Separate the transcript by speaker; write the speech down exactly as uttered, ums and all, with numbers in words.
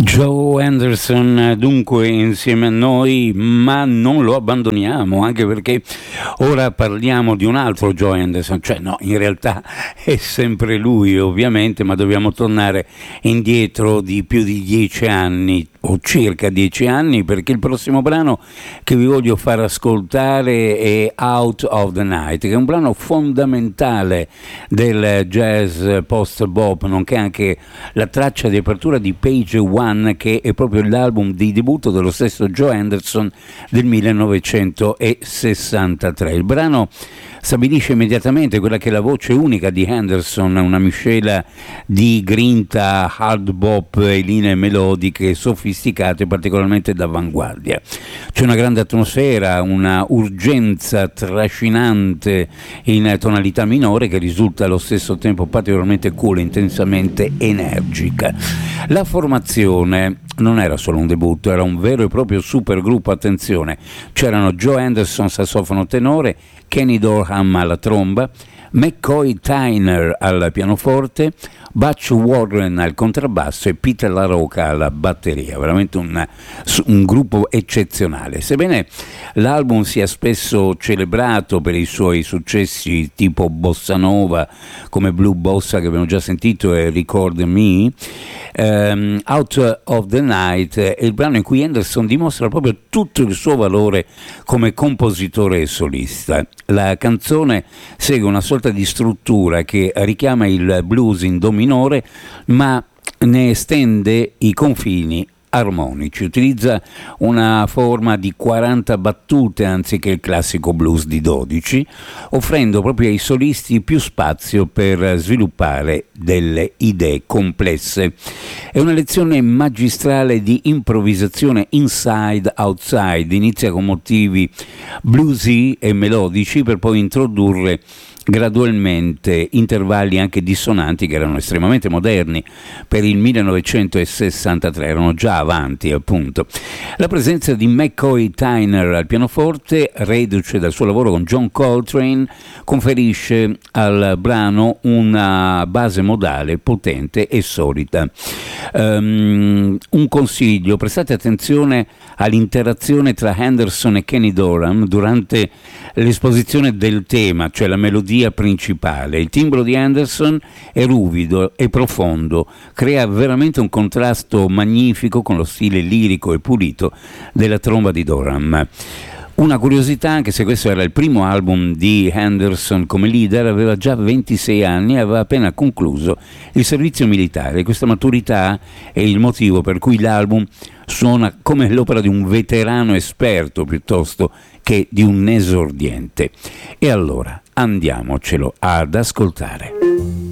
Speaker 1: Joe Henderson dunque insieme a noi, ma non lo abbandoniamo, anche perché ora parliamo di un altro Joe Henderson, cioè no, in realtà è sempre lui ovviamente, ma dobbiamo tornare indietro di più di dieci anni o circa dieci anni, perché il prossimo brano che vi voglio far ascoltare è Out of the Night, che è un brano fondamentale del jazz post-bop, nonché anche la traccia di apertura di Page One, che è proprio l'album di debutto dello stesso Joe Henderson del millenovecentosessantatré. Il brano stabilisce immediatamente quella che è la voce unica di Henderson, una miscela di grinta, hard bop e linee melodiche sofisticate, particolarmente d'avanguardia. C'è una grande atmosfera, una urgenza trascinante in tonalità minore che risulta allo stesso tempo particolarmente cool, intensamente energica. La formazione non era solo un debutto, era un vero e proprio supergruppo. Attenzione, c'erano Joe Henderson sassofono tenore, Kenny Dorham alla tromba, McCoy Tyner al pianoforte, Butch Warren al contrabbasso e Peter La Roca alla batteria. Veramente un, un gruppo eccezionale. Sebbene l'album sia spesso celebrato per i suoi successi tipo Bossa Nova, come Blue Bossa che abbiamo già sentito e Record Me, um, Out of the Night è il brano in cui Henderson dimostra proprio tutto il suo valore come compositore e solista. La canzone segue una sorta di struttura che richiama il blues in do minore, ma ne estende i confini armonici, utilizza una forma di quaranta battute anziché il classico blues di dodici, offrendo proprio ai solisti più spazio per sviluppare delle idee complesse. È una lezione magistrale di improvvisazione inside-outside, inizia con motivi bluesy e melodici per poi introdurre gradualmente intervalli anche dissonanti che erano estremamente moderni per il millenovecentosessantatré, erano già avanti appunto. La presenza di McCoy Tyner al pianoforte, reduce dal suo lavoro con John Coltrane, conferisce al brano una base modale potente e solida. Um, un consiglio: prestate attenzione all'interazione tra Henderson e Kenny Dorham durante l'esposizione del tema, cioè la melodia principale. Il timbro di Henderson è ruvido e profondo, crea veramente un contrasto magnifico con lo stile lirico e pulito della tromba di Dorham. Una curiosità, anche se questo era il primo album di Henderson come leader, aveva già ventisei anni e aveva appena concluso il servizio militare. Questa maturità è il motivo per cui l'album suona come l'opera di un veterano esperto piuttosto che di un esordiente. E allora andiamocelo ad ascoltare.